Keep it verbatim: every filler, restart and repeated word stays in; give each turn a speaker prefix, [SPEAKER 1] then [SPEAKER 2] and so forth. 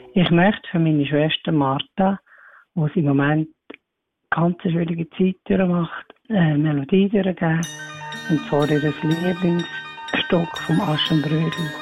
[SPEAKER 1] Ich möchte für meine Schwester Martha, die im Moment eine ganz schwierige Zeit durchmacht, eine Melodie durchgeben. Und zwar ihr Lieblingsstück vom Aschenbrödel.